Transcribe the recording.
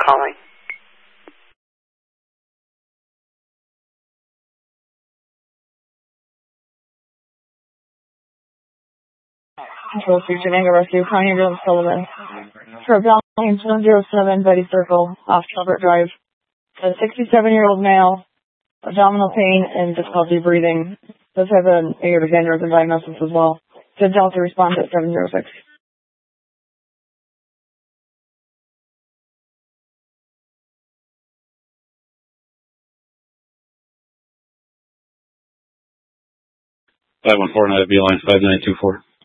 calling. Control 3 Shenango Rescue, County Ambulance Sullivan. For Valiant 107 Betty Circle, off Calvert Drive. A 67-year-old male, abdominal pain and difficulty breathing. Does have an aortic aneurysm diagnosis as well. Said Delta respond at 706. (514) IFB line 5924.